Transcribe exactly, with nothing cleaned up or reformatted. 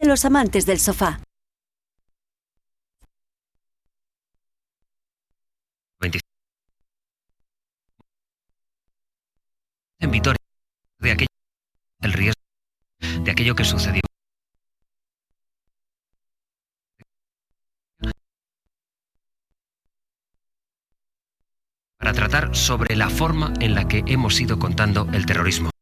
Los amantes del sofá. veinticinco. En Vitoria, de aquello, el riesgo de aquello que sucedió. Para tratar sobre la forma en la que hemos ido contando el terrorismo.